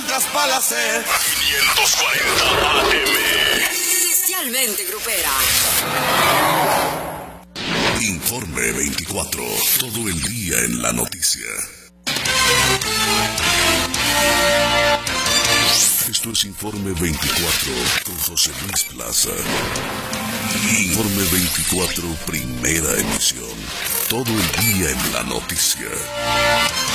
encuentras para hacer. 540 AM. Especialmente grupera. Informe 24. Todo el día en la noticia. Esto es Informe 24 con José Luis Plaza. Informe 24, primera emisión. Todo el día en la noticia.